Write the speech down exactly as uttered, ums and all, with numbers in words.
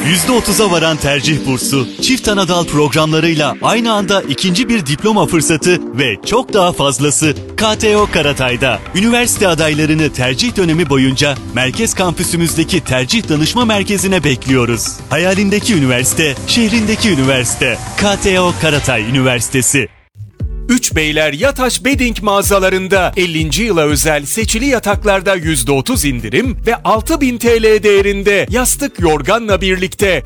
yüzde otuza varan tercih bursu, çift anadal programlarıyla aynı anda ikinci bir diploma fırsatı ve çok daha fazlası K T O Karatay'da. Üniversite adaylarını tercih dönemi boyunca merkez kampüsümüzdeki tercih danışma merkezine bekliyoruz. Hayalindeki üniversite, şehrindeki üniversite. K T O Karatay Üniversitesi. Üçbeyler Yataş Bedding mağazalarında ellinci yıla özel seçili yataklarda yüzde otuz indirim ve altı bin T L değerinde yastık yorganla birlikte